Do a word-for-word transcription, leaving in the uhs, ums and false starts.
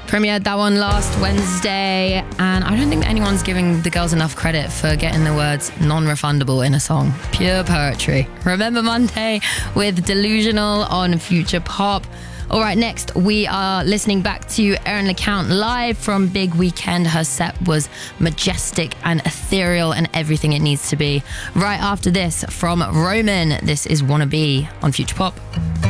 Premiered that one last Wednesday, and I don't think anyone's giving the girls enough credit for getting the words non-refundable in a song. Pure poetry. Remember Monday with Delusional on Future Pop. All right, next we are listening back to Erin LeCount live from Big Weekend. Her set was majestic and ethereal and everything it needs to be. Right after this, from Roman, this is Wanna Be on Future Pop.